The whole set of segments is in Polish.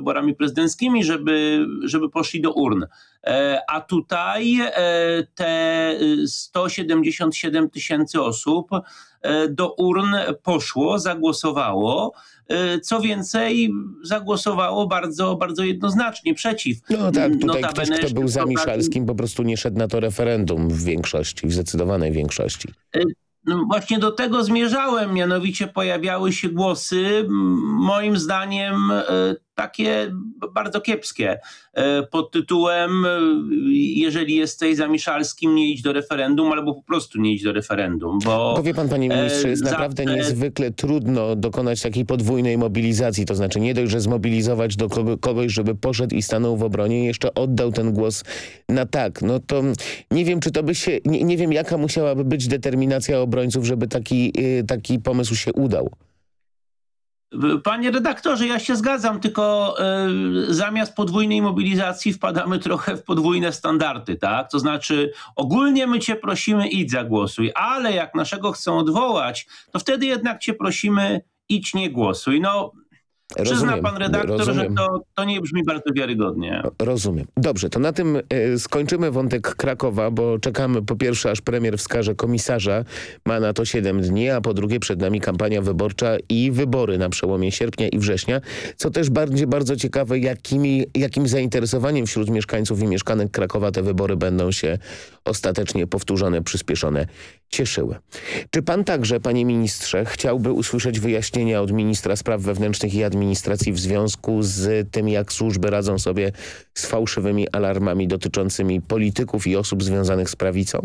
wyborami prezydenckimi, żeby poszli do urn. A tutaj te 177 000 osób do urn poszło, zagłosowało. Co więcej, zagłosowało bardzo, bardzo jednoznacznie przeciw. No tak, tutaj Notabene, ktoś, kto był za Miszalskim, po prostu nie szedł na to referendum w większości, w zdecydowanej większości. No właśnie do tego zmierzałem, mianowicie pojawiały się głosy, moim zdaniem takie bardzo kiepskie, pod tytułem jeżeli jesteś za Miszalskim, nie idź do referendum, albo po prostu nie idź do referendum. Bo wie pan, panie ministrze, jest naprawdę niezwykle trudno dokonać takiej podwójnej mobilizacji, to znaczy nie dość, że zmobilizować do kogoś, żeby poszedł i stanął w obronie, jeszcze oddał ten głos na tak. No to nie wiem, czy to by się, nie wiem, jaka musiałaby być determinacja obrońców, żeby taki pomysł się udał. Panie redaktorze, ja się zgadzam, tylko zamiast podwójnej mobilizacji wpadamy trochę w podwójne standardy, tak? To znaczy ogólnie my cię prosimy, idź zagłosuj, ale jak naszego chcą odwołać, to wtedy jednak cię prosimy, idź nie głosuj. No, przyzna pan redaktor, że to nie brzmi bardzo wiarygodnie. Rozumiem. Dobrze, to na tym skończymy wątek Krakowa, bo czekamy po pierwsze, aż premier wskaże komisarza, ma na to 7 dni, a po drugie przed nami kampania wyborcza i wybory na przełomie sierpnia i września, co też będzie bardzo ciekawe, jakim zainteresowaniem wśród mieszkańców i mieszkanek Krakowa te wybory będą się ostatecznie powtórzone, przyspieszone cieszyły. Czy pan także, panie ministrze, chciałby usłyszeć wyjaśnienia od ministra spraw wewnętrznych i administracji w związku z tym, jak służby radzą sobie z fałszywymi alarmami dotyczącymi polityków i osób związanych z prawicą?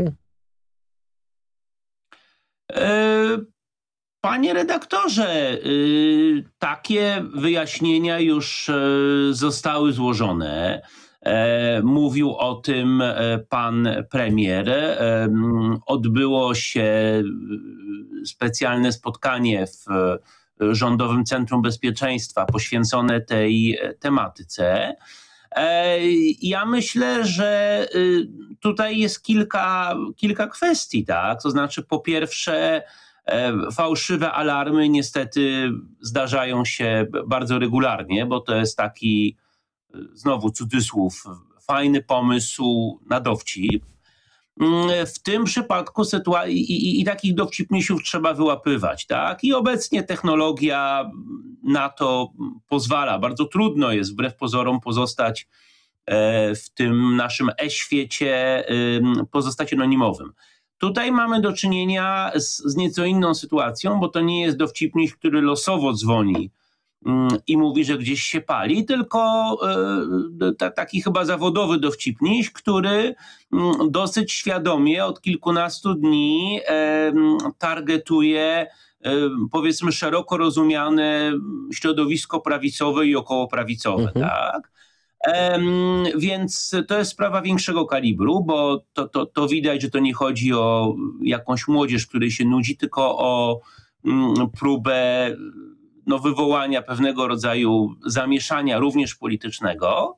Panie redaktorze, takie wyjaśnienia już zostały złożone. Mówił o tym pan premier. Odbyło się specjalne spotkanie w Rządowym Centrum Bezpieczeństwa poświęcone tej tematyce. Ja myślę, że tutaj jest kilka kwestii, tak? To znaczy po pierwsze fałszywe alarmy niestety zdarzają się bardzo regularnie, bo to jest taki, znowu cudzysłów, fajny pomysł na dowcip. W tym przypadku i takich dowcipmisiów trzeba wyłapywać, tak? I obecnie technologia na to pozwala. Bardzo trudno jest wbrew pozorom pozostać w tym naszym e-świecie, pozostać anonimowym. Tutaj mamy do czynienia z nieco inną sytuacją, bo to nie jest dowcipmiś, który losowo dzwoni i mówi, że gdzieś się pali, tylko taki chyba zawodowy dowcipniś, który dosyć świadomie od kilkunastu dni targetuje, powiedzmy, szeroko rozumiane środowisko prawicowe i okołoprawicowe, tak? Więc to jest sprawa większego kalibru, bo to widać, że to nie chodzi o jakąś młodzież, której się nudzi, tylko o próbę wywołania pewnego rodzaju zamieszania, również politycznego.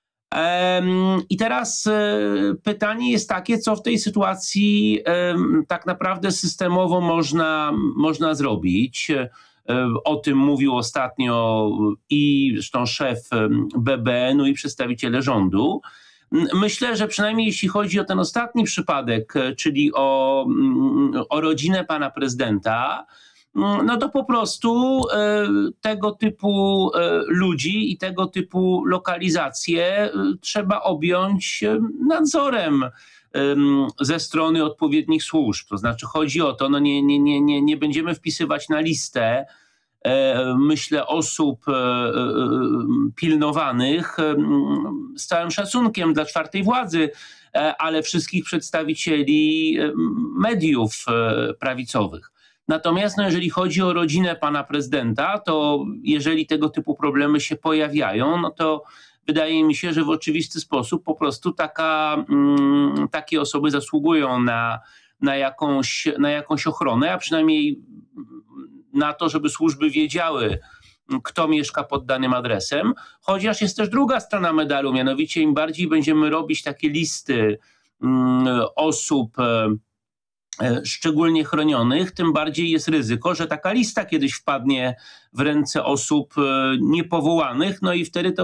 I teraz pytanie jest takie, co w tej sytuacji tak naprawdę systemowo można zrobić. O tym mówił ostatnio i zresztą szef BBN-u i przedstawiciele rządu. Myślę, że przynajmniej jeśli chodzi o ten ostatni przypadek, czyli o rodzinę pana prezydenta, no to po prostu tego typu ludzi i tego typu lokalizacje trzeba objąć nadzorem ze strony odpowiednich służb. To znaczy chodzi o to, nie będziemy wpisywać na listę, myślę, osób pilnowanych z całym szacunkiem dla czwartej władzy, ale wszystkich przedstawicieli mediów prawicowych. Natomiast jeżeli chodzi o rodzinę pana prezydenta, to jeżeli tego typu problemy się pojawiają, no to wydaje mi się, że w oczywisty sposób po prostu takie osoby zasługują na jakąś ochronę, a przynajmniej na to, żeby służby wiedziały, kto mieszka pod danym adresem. Chociaż jest też druga strona medalu, mianowicie im bardziej będziemy robić takie listy osób szczególnie chronionych, tym bardziej jest ryzyko, że taka lista kiedyś wpadnie w ręce osób niepowołanych, no i wtedy to